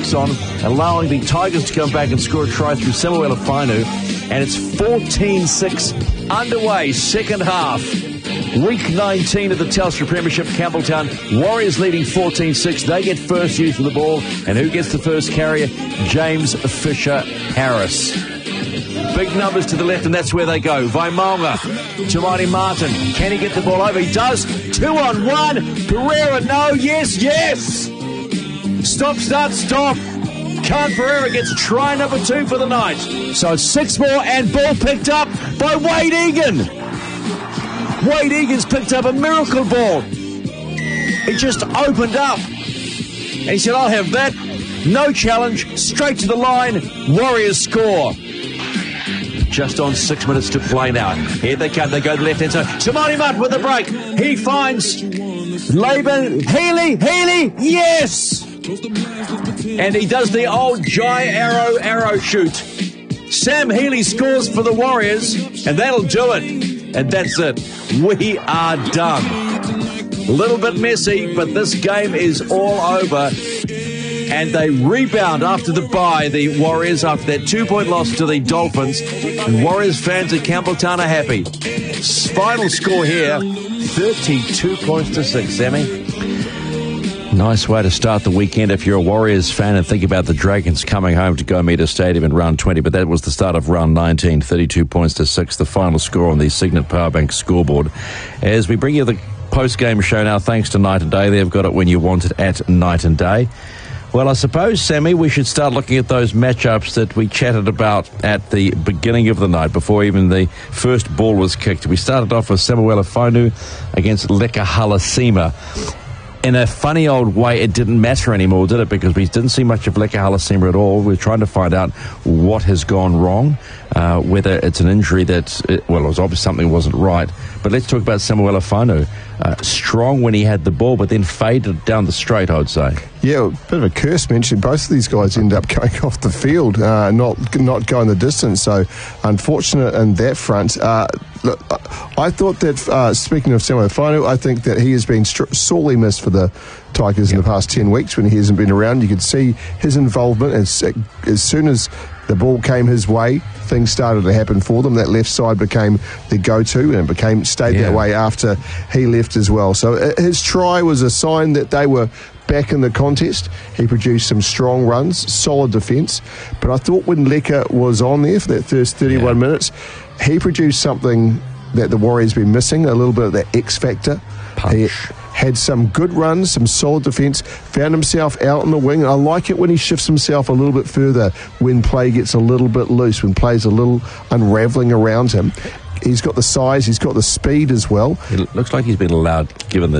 brakes on, allowing the Tigers to come back and score a try through Samuela Fainu. And it's 14-6 underway, second half. Week 19 of the Telstra Premiership, Campbelltown. Warriors leading 14-6. They get first use of the ball. And who gets the first carrier? James Fisher-Harris. Big numbers to the left, and that's where they go. Vaimaunga to Marty Martin. Can he get the ball over? He does. 2-on-1. Pereira, no. Yes, yes. Stop, start, stop. Khan Pereira gets try number 2 for the night. So it's 6 more, and ball picked up by Wade Egan. Wade Egan's picked up a miracle ball. He just opened up. And he said, I'll have that. No challenge. Straight to the line. Warriors score. Just on 6 minutes to play now. Here they come. They go to the left-hand side. Samani Mutt with the break. He finds Laban. Healy. Yes! And he does the old Jai arrow shoot. Sam Healy scores for the Warriors, and that'll do it. And that's it. We are done. A little bit messy, but this game is all over. And they rebound after the bye, the Warriors, after that 2-point loss to the Dolphins. And Warriors fans at Campbelltown are happy. Final score here, 32-6, Sammy. Nice way to start the weekend if you're a Warriors fan and think about the Dragons coming home to Go Meter Stadium in round 20. But that was the start of round 19, 32-6, the final score on the Signet Powerbank scoreboard. As we bring you the post-game show now, thanks to Night and Day. They've got it when you want it at Night and Day. Well, I suppose, Sammy, we should start looking at those matchups that we chatted about at the beginning of the night, before even the first ball was kicked. We started off with Samuela Fainu against Leka Halasima. In a funny old way, it didn't matter anymore, did it? Because we didn't see much of Leka Halasima at all. We're trying to find out what has gone wrong, whether it's an injury that, it was obviously something wasn't right. But let's talk about Samuela Fainu. Strong when he had the ball, but then faded down the straight, I would say. Yeah, a bit of a curse mention. Both of these guys end up going off the field, not going the distance. So unfortunate in that front. Look, I thought that, speaking of Samuela Fainu, I think that he has been sorely missed for the Tigers in the past 10 weeks when he hasn't been around. You could see his involvement as soon as the ball came his way, things started to happen for them. That left side became the go-to, and it stayed that way after he left as well. So his try was a sign that they were back in the contest. He produced some strong runs, solid defence. But I thought when Leka was on there for that first 31 minutes, he produced something that the Warriors been missing, a little bit of that X factor. Punch. He had some good runs, some solid defence, found himself out on the wing. I like it when he shifts himself a little bit further, when play gets a little bit loose, when play's a little unravelling around him. He's got the size, he's got the speed as well. It looks like he's been allowed, given the